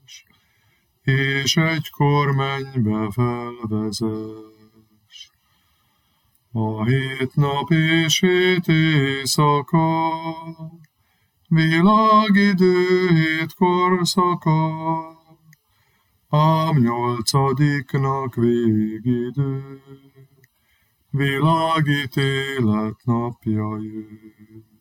és egykor mennybe felvezess. A 7 nap és 7 éjszaka, világidő 7 korszaka, ám 8. végidő, világítélet napja jön.